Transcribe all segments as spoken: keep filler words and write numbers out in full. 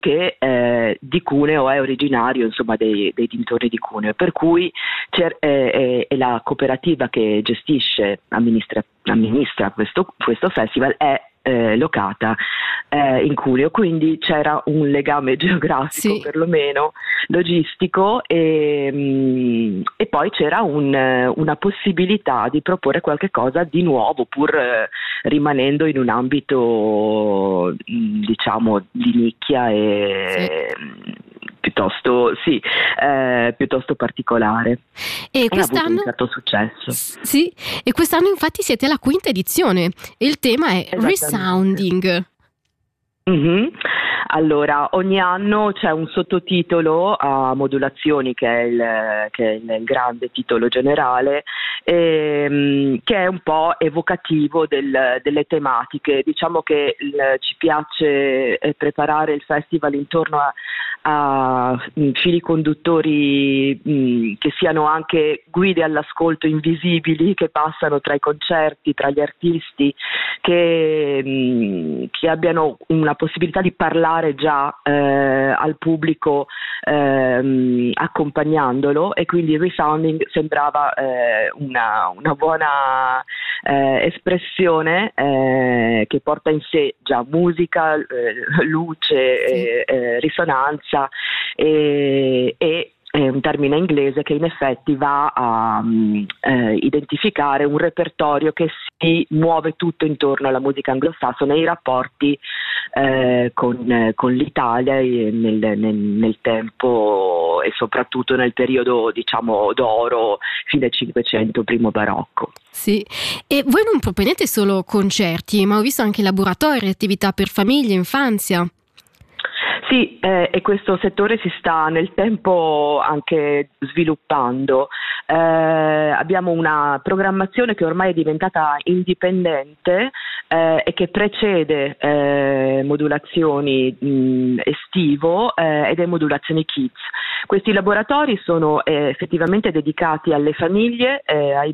che eh, di Cuneo è originario, insomma, dei, dei dintorni di Cuneo, per cui c'è, eh, è la cooperativa che gestisce, amministra, amministra questo, questo festival è eh, locata eh, in Cuneo, quindi c'era un legame geografico, sì, perlomeno logistico, e, mh, e poi c'era un, una possibilità di proporre qualche cosa di nuovo, pur eh, rimanendo in un ambito mh, diciamo di nicchia e sì. mh, piuttosto sì, eh, piuttosto particolare, E e ha avuto un quest'anno, certo successo. sì, e quest'anno infatti siete alla quinta edizione e il tema è Esattamente. Resounding. Mhm. Allora, ogni anno c'è un sottotitolo a modulazioni che è il, che è il, il grande titolo generale, ehm, che è un po' evocativo del- delle tematiche. Diciamo che il- ci piace eh, preparare il festival intorno a, a mh, fili conduttori mh, che siano anche guide all'ascolto invisibili, che passano tra i concerti, tra gli artisti, che, mh, che abbiano una possibilità di parlare già eh, al pubblico ehm, accompagnandolo, e quindi il Resounding sembrava eh, una, una buona eh, espressione eh, che porta in sé già musica, eh, luce, Sì. eh, eh, risonanza e, e è un termine inglese che in effetti va a um, eh, identificare un repertorio che si muove tutto intorno alla musica anglosassone e i rapporti eh, con, eh, con l'Italia e nel, nel, nel tempo e soprattutto nel periodo, diciamo, d'oro, fine Cinquecento, primo barocco. Sì, e voi non proponete solo concerti, ma ho visto anche laboratori, attività per famiglie, infanzia. Sì, eh, e questo settore si sta nel tempo anche sviluppando. Eh, abbiamo una programmazione che ormai è diventata indipendente eh, e che precede eh, modulazioni mh, estivo eh, ed è modulazioni kids. Questi laboratori sono eh, effettivamente dedicati alle famiglie, eh, ai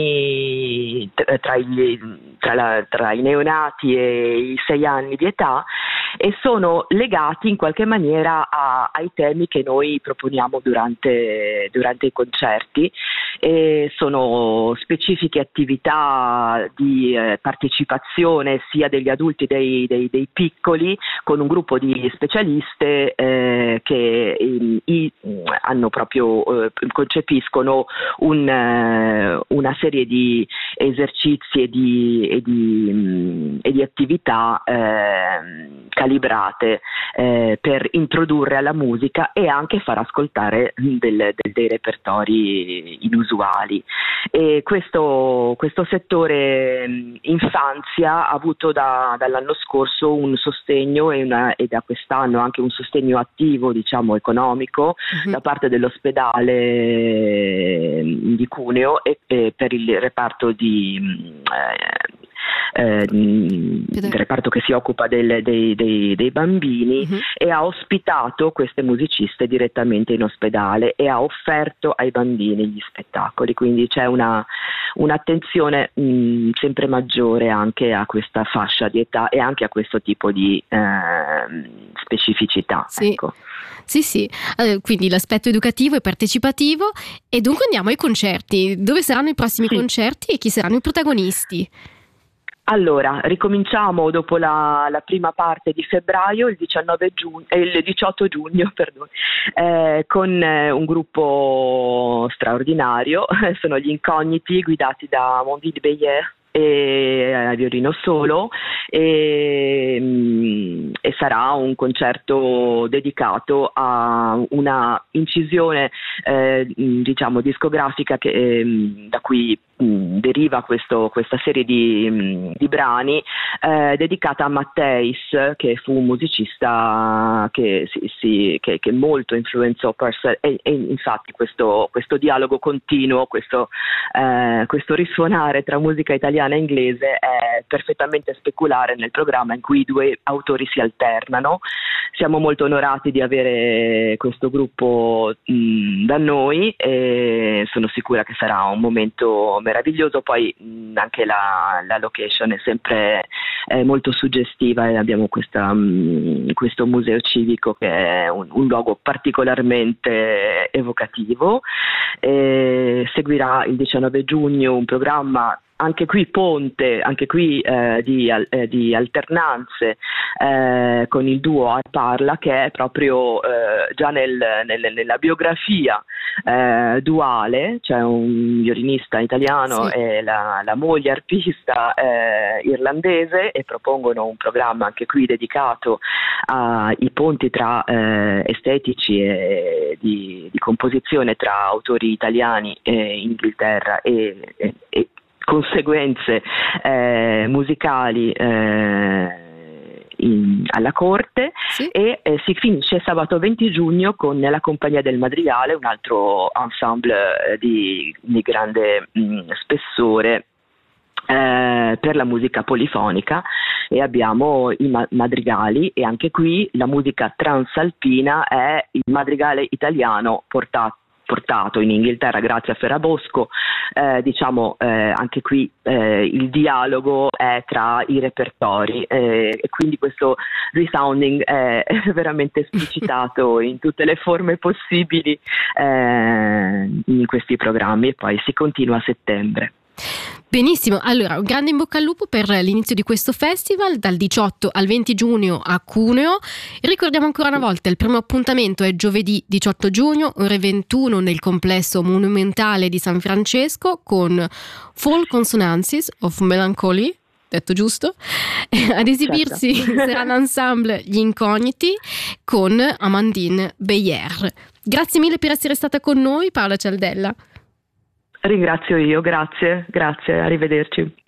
bambini t- tra, gli, tra, la, tra i neonati e i sei anni di età, e sono legati in qualche maniera a, ai temi che noi proponiamo durante, durante i concerti, e sono specifiche attività di eh, partecipazione sia degli adulti che dei, dei, dei piccoli, con un gruppo di specialiste eh, che eh, i, hanno proprio eh, concepiscono un, eh, una serie di esercizi e di, e di, mh, e di attività eh, calibrate eh, per introdurre alla musica e anche far ascoltare del, del, dei repertori inusuali. E questo, questo settore mh, infanzia ha avuto da, dall'anno scorso un sostegno e, una, e da quest'anno anche un sostegno attivo, diciamo economico, Mhm. da parte dell'ospedale di Cuneo e, e per il reparto di eh, eh, del reparto che si occupa del, dei, dei, dei bambini, Mhm. e ha ospitato queste musiciste direttamente in ospedale e ha offerto ai bambini gli spettacoli, quindi c'è una, un'attenzione mh, sempre maggiore anche a questa fascia di età e anche a questo tipo di eh, specificità. Sì. Ecco. Sì, sì, eh, quindi l'aspetto educativo e partecipativo. E dunque andiamo ai concerti. Dove saranno i prossimi Sì. concerti e chi saranno i protagonisti? Allora, ricominciamo dopo la, la prima parte di febbraio, il diciannove giugno, eh, il diciotto giugno, perdono, eh, con eh, un gruppo straordinario, sono gli Incogniti, guidati da Mondine Beyer e a violino solo, e, mh, e sarà un concerto dedicato a una incisione eh, diciamo discografica che, eh, da cui mh, deriva questo, questa serie di, mh, di brani eh, dedicata a Matthijs, che fu un musicista che, si, si, che, che molto influenzò Purcell, e, e infatti questo, questo dialogo continuo, questo, eh, questo risuonare tra musica italiana e inglese è perfettamente speculare nel programma in cui i due autori si alternano. Siamo molto onorati di avere questo gruppo mh, da noi, e sono sicura che sarà un momento meraviglioso. Poi mh, anche la, la location è sempre eh, molto suggestiva, e abbiamo questa, mh, questo museo civico che è un, un luogo particolarmente evocativo. E seguirà il diciannove giugno un programma, anche qui ponte, anche qui eh, di, eh, di alternanze eh, con il duo Art Parla, che è proprio eh, già nel, nel, nella biografia eh, duale, c'è un violinista italiano Sì. e la, la moglie arpista eh, irlandese, e propongono un programma anche qui dedicato ai ponti tra eh, estetici e di, di composizione tra autori italiani e Inghilterra e, e, e conseguenze eh, musicali eh, in, alla corte. Sì. E eh, si finisce sabato venti giugno con la Compagnia del Madrigale, un altro ensemble eh, di, di grande mh, spessore eh, per la musica polifonica, e abbiamo i ma- madrigali, e anche qui la musica transalpina è il madrigale italiano portato portato in Inghilterra grazie a Ferrabosco. Eh, diciamo eh, anche qui eh, il dialogo è tra i repertori, eh, e quindi questo resounding è veramente esplicitato in tutte le forme possibili eh, in questi programmi, e poi si continua a settembre. Benissimo, allora un grande in bocca al lupo per l'inizio di questo festival dal diciotto al venti giugno a Cuneo. Ricordiamo ancora una volta, il primo appuntamento è giovedì diciotto giugno, ore ventuno, nel complesso monumentale di San Francesco, con Fall Consonances of Melancholy, detto giusto? Ad esibirsi Certo. sarà l'ensemble Gli Incogniti con Amandine Beyer. Grazie mille per essere stata con noi, Paola Cialdella. Ringrazio io, grazie, grazie, arrivederci.